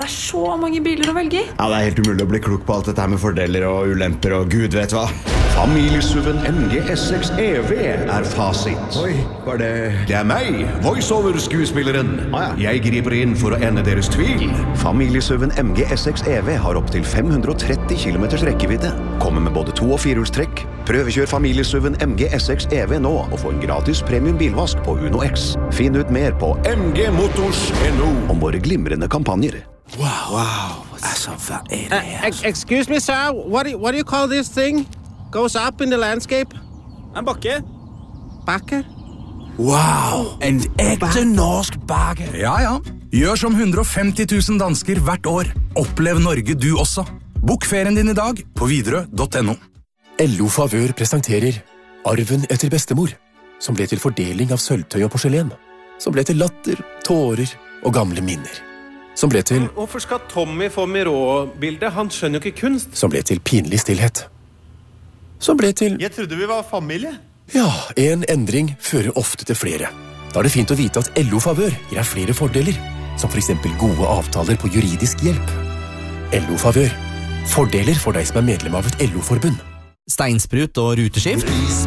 Det så mange biler å velge i. Ja, det helt umulig å bli klok på alt dette her med fordeler og ulemper og gud vet hva. Familiesuven MG S6 EV fasit. Oi, var det... Det meg, voiceover-skuespilleren. Jeg griper inn for å ende deres tvil. Familiesuven MG S6 EV har opp til 530 km rekkevidde. Kommer med både 2- og 4-hjulstrekk. Prøvekjør familiesuven MG S6 EV nå og få en gratis premium bilvask på Uno X. Finn ut mer på mgmotors.no om våre glimrende kampanjer. Wow. Altså, hva det? Excuse me, sir. What do you call this thing? Goes up in the landscape? En bakke. Bakke? Wow, en ekte norsk bakke. Ja. Gjør som 150 000 dansker hvert år. Opplev Norge du også. Bok ferien din i dag på Widerøe.no. LO Favør presenterer Arven etter bestemor, som ble til fordeling av sølvtøy og porselen, som ble til latter, tårer og gamle minner, som ble til... Hvorfor skal Tommy få Miró-bildet? Han skjønner jo ikke kunst. Som ble til pinlig stillhet. Som ble til... Jeg trodde vi var familie. Ja, en endring fører ofte til flere. Da det fint å vite at LO Favør gir deg flere fordeler, som for eksempel gode avtaler på juridisk hjelp. LO Favør. Fordeler for deg som medlem av et LO-forbund. Steinsprut og ruteskift.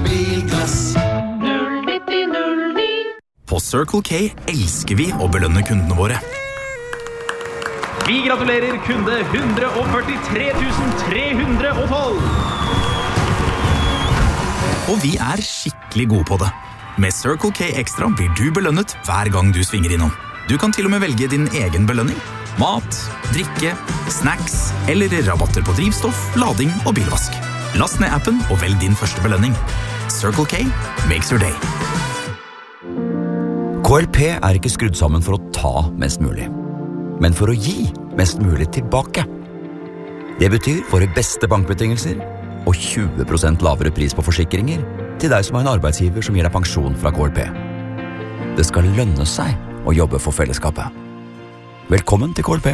På Circle K elsker vi å belønne kundene våre. Vi gratulerer kunde 143 312. Og vi skikkelig gode på det. Med Circle K Extra blir du belønnet hver gang du svinger innom. Du kan til og med velge din egen belønning. Mat, drikke, snacks eller rabatter på drivstoff, lading og bilvask. Last ned appen og velg din første belønning. Circle K makes your day. KLP ikke skrudd sammen for å ta mest mulig, men for å gi mest mulig tilbake. Det betyr våre beste bankbetingelser og 20% lavere pris på forsikringer til deg som har en arbeidsgiver som gir deg pensjon fra KLP. Det skal lønne seg å jobbe for fellesskapet. Velkommen til KLP.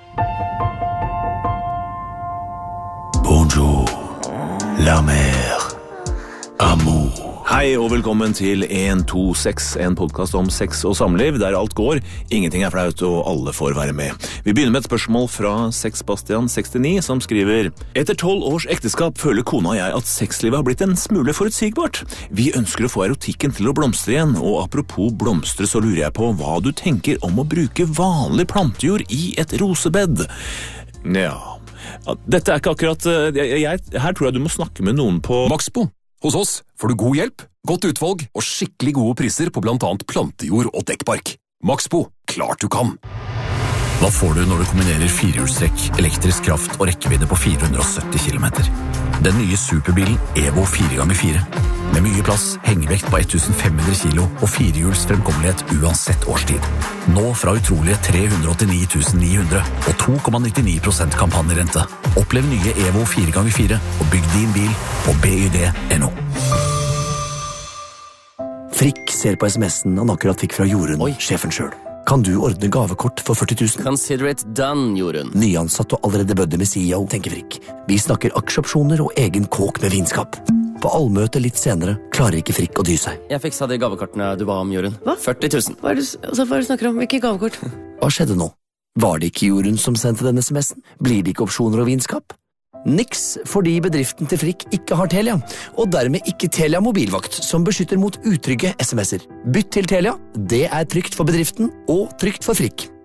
Bonjour, la mer, amour. Hei og velkommen til 126, en podcast om sex og samliv, der alt går, ingenting flaut og alle får være med. Vi begynner med et spørsmål fra Sexbastian69 som skriver: Etter 12 års ekteskap føler kona og jeg at sexlivet har blitt en smule forutsigbart. Vi ønsker å få erotikken til å blomstre igjen, og apropos blomstre så lurer jeg på hva du tenker om å bruke vanlig plantejord i et rosebed. Ja, dette ikke akkurat... her tror jeg du må snakke med noen på... Maxbo. Hos oss får du god hjelp, godt utvalg og skikkelig gode priser på blant annet plantejord og dekkbark. Maxbo, klart du kan! Hva får du når du kombinerer 4-hjulstrekk, elektrisk kraft og rekkevidde på 470 km? Den nye superbilen Evo 4x4. Med mye plass, hengevekt på 1500 kilo og 4-hjuls fremkommelighet uansett årstid. Nå fra utrolige 389 900 og 2,99% kampanjerente. Opplev nye Evo 4x4 og bygg din bil på BYD.no. Frikk ser på sms'en han akkurat fikk fra Jorunn, sjefen selv. Kan du ordne gavekort for 40 000? Consider it done, Jorunn. Nyansatt og allerede bødde med CEO, tenker Frikk. Vi snakker aksjeopsjoner og egen kåk med vinskap. På allmøte litt senere klarer ikke Frikk å dy seg. Jeg fiksa de gavekortene du ba om, Jorunn. Hva? 40 000. Hva du snakker om? Hvilke gavekort? Hva skjedde nå? Var det ikke Jorunn som sendte denne sms'en? Blir det ikke opsjoner og vinskap? Niks, fordi bedriften til Frikk ikke har Telia, og dermed ikke Telia mobilvakt, som beskytter mot utrygge sms'er. Bytt til Telia, det trygt for bedriften og trygt for Frikk.